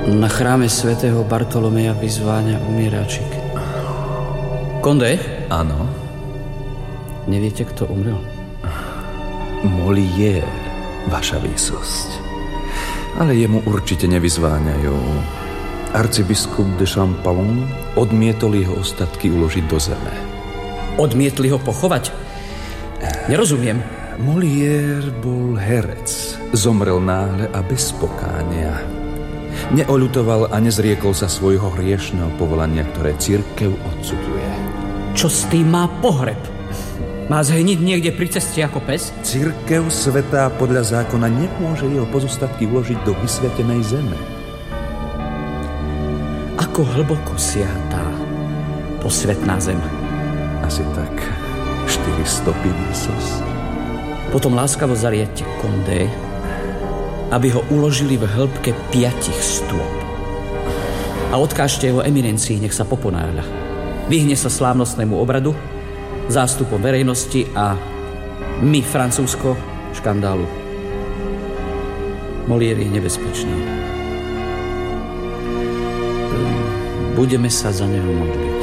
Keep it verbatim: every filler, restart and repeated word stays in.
Na chráme svätého Bartolomeja vyzváňa umieráčik. Kondé? Áno. Neviete, kto umrel? Molière, vaša výsosť. Ale jemu určite nevyzváňajú. Arcibiskup de Champollion odmietol jeho ostatky uložiť do zeme. Odmietli ho pochovať? Nerozumiem. Molière bol herec. Zomrel náhle a bez pokánia. Neoľutoval a nezriekol sa svojho hriešného povolania, ktoré cirkev odsudzuje. Čo s tým má pohreb? Má zhniť niekde pri ceste ako pes? Cirkev svätá podľa zákona nemôže jeho pozostatky uložiť do vysvetenej zeme. Ako hlboko siaha tá posvetná zem? Asi tak štyri stopy výsos. Potom láskavo zariadte Kondé, aby ho uložili v hĺbke piatich stôp. A odkážte jeho eminencii, nech sa poponáhľa. Vyhne sa slávnostnému obradu, zástupom verejnosti a my, Francúzsko, škandálu. Molière je nebezpečný. Budeme sa za neho modliť.